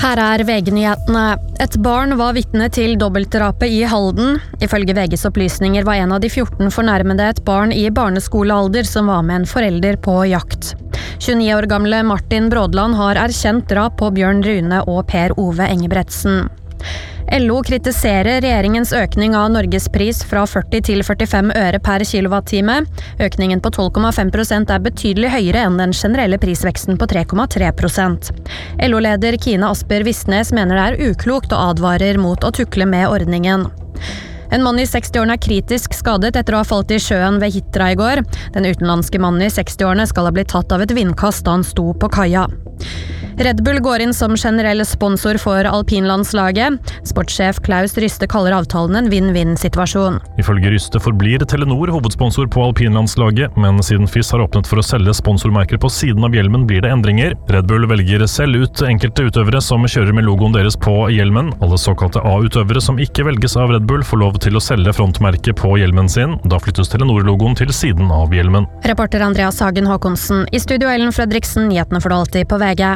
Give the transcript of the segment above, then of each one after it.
Her VG-nyhetene. Et barn var vitne til dobbeltdrapet i Halden. Ifølge VGs opplysninger var en av de 14 fornærmede et barn i barneskolealder som var med en forelder på jakt. 29 år gamle Martin Brådland har erkjent drap på Bjørn Rune og Per Ove Engebretsen. LO kritiserer regjeringens økning av Norges pris fra 40 til 45 øre per kilowattime. Økningen på 12,5% er betydelig høyere enn den generelle prisveksten på 3,3%. LO-leder Kine Asper Vistnes mener det er uklokt og advarer mot å tukle med ordningen. En mann i 60-årene er kritisk skadet etter å ha falt i sjøen ved Hitra i går. Den utenlandske mannen i 60-årene skal ha blitt tatt av et vindkast da han sto på kaia. Red Bull går inn som generell sponsor for alpinlandslaget. Sportssjef Klaus Ryste kaller avtalen en win-win-situasjon. Ifølge Ryste forblir Telenor hovedsponsor på alpinlandslaget, men siden FIS har åpnet for å selge sponsormerker på siden av hjelmen, blir det endringer. Red Bull velger selv ut enkelte utøvere som kjører med logoen deres på hjelmen. Alle såkalte A-utøvere som ikke velges av Red Bull får lov til å selge frontmerket på hjelmen sin. Da flyttes Telenor-logoen til siden av hjelmen. Reporter Andreas Hagen Håkonsen. I studio Ellen Fredriksen, nyhetene får du alltid på VG.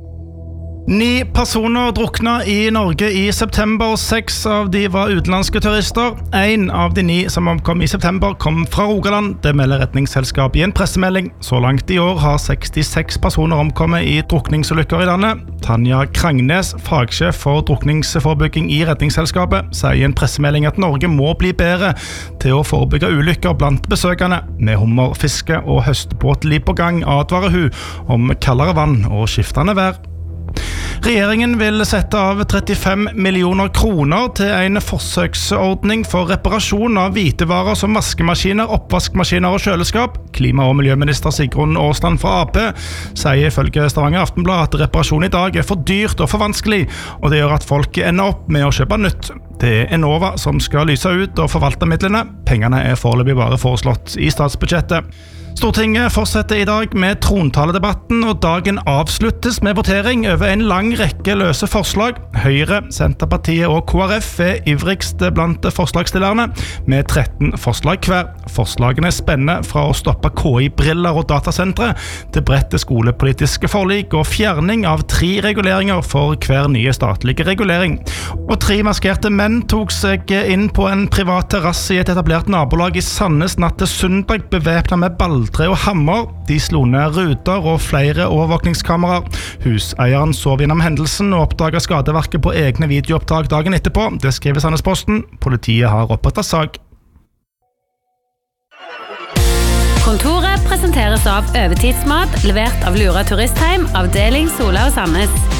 9 personer drukna i Norge i september, og 6 av de var utenlandske turister. 1 av de 9 som omkom i september kom fra Rogaland. Det melder Redningsselskapet i en pressemelding. Så langt i år har 66 personer omkommet i drukningsulykker i landet. Tanja Krangnes, fagsjef for drukningsforebygging i Redningsselskapet, sier i en pressemelding at Norge må bli bedre til å forebygge ulykker blant besøkende. Med hummer, fiske og høstbåtliv på gang advarer hun om kaldere vann og skiftende vær. Regjeringen vil sette av 35 millioner kroner til en forsøksordning for reparasjon av hvitevarer som vaskemaskiner, oppvaskmaskiner og kjøleskap. Klima- og miljøminister Sigrun Aasland fra AP sier ifølge Stavanger Aftenblad at reparasjon i dag er for dyrt og for vanskelig, og det gjør at folk ender opp med å kjøpe nytt. Det er Enova som skal lyse ut og forvalte midlene. Pengene er foreløpig bare foreslått i statsbudsjettet. Stortinget fortsetter i dag med trontaledebatten, og dagen avsluttes med votering over en lang rekke løse forslag. Høyre, Senterpartiet og KrF er ivrigst blant forslagsstillerne, med 13 forslag hver. Forslagene spenner fra å stoppe KI-briller og datasentre til bredt skolepolitiske forlik og fjerning av 3 reguleringer for hver nye statlige regulering. Og 3 maskerte menn tok seg inn på en privat terrasse i et etablert nabolag i Sandnes natt til søndag, bevæpnet med balltre og hammer. De slo ned ruter og flere overvåkningskameraer. Huseieren sov gjennom hendelsen og oppdaget skadeverket på egne videoopptak dagen etterpå. Det skriver Sandnesposten. Politiet har opprettet sak. Kontoret presenteres av Øvetidsmat, levert av Lura Turistheim, avdeling Sola og Sandnes.